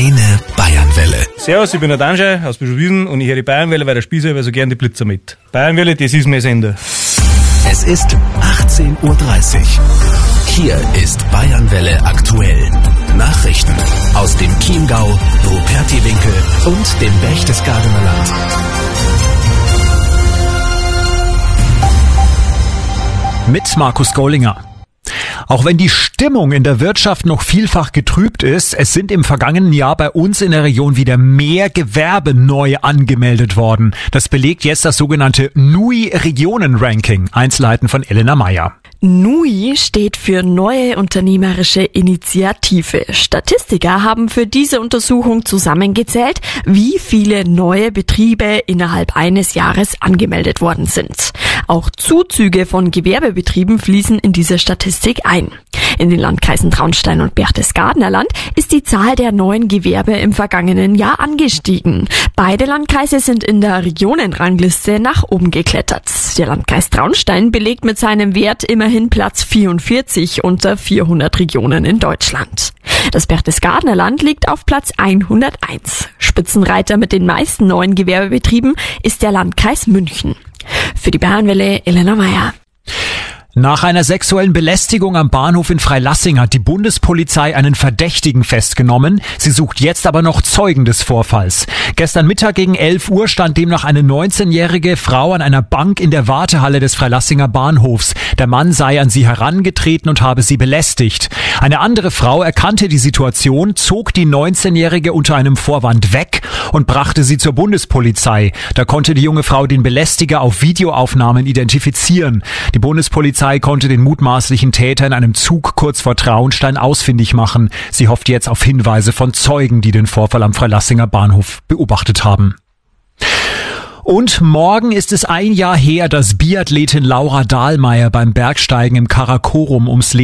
Deine Bayernwelle. Servus, ich bin der Danschei aus Bischofswiesen und ich höre die Bayernwelle, weil der Spießer so gern die Blitzer mit. Bayernwelle, das ist mein Sender. Es ist 18:30 Uhr. Hier ist Bayernwelle aktuell. Nachrichten aus dem Chiemgau, Rupertiwinkel und dem Berchtesgadener Land. Mit Markus Gollinger. Auch wenn die Stimmung in der Wirtschaft noch vielfach getrübt ist, es sind im vergangenen Jahr bei uns in der Region wieder mehr Gewerbe neu angemeldet worden. Das belegt jetzt das sogenannte NUI-Regionen-Ranking. Einzelheiten von Elena Meyer. NUI steht für Neue Unternehmerische Initiative. Statistiker haben für diese Untersuchung zusammengezählt, wie viele neue Betriebe innerhalb eines Jahres angemeldet worden sind. Auch Zuzüge von Gewerbebetrieben fließen in diese Statistik ein. In den Landkreisen Traunstein und Berchtesgadener Land ist die Zahl der neuen Gewerbe im vergangenen Jahr angestiegen. Beide Landkreise sind in der Regionenrangliste nach oben geklettert. Der Landkreis Traunstein belegt mit seinem Wert immerhin Platz 44 unter 400 Regionen in Deutschland. Das Berchtesgadener Land liegt auf Platz 101. Spitzenreiter mit den meisten neuen Gewerbebetrieben ist der Landkreis München. Für die Bayernwelle Elena Meyer. Nach einer sexuellen Belästigung am Bahnhof in Freilassing hat die Bundespolizei einen Verdächtigen festgenommen. Sie sucht jetzt aber noch Zeugen des Vorfalls. Gestern Mittag gegen 11 Uhr stand demnach eine 19-jährige Frau an einer Bank in der Wartehalle des Freilassinger Bahnhofs. Der Mann sei an sie herangetreten und habe sie belästigt. Eine andere Frau erkannte die Situation, zog die 19-jährige unter einem Vorwand weg und brachte sie zur Bundespolizei. Da konnte die junge Frau den Belästiger auf Videoaufnahmen identifizieren. Die Bundespolizei konnte den mutmaßlichen Täter in einem Zug kurz vor Traunstein ausfindig machen. Sie hofft jetzt auf Hinweise von Zeugen, die den Vorfall am Freilassinger Bahnhof beobachtet haben. Und morgen ist es ein Jahr her, dass Biathletin Laura Dahlmeier beim Bergsteigen im Karakorum ums Leben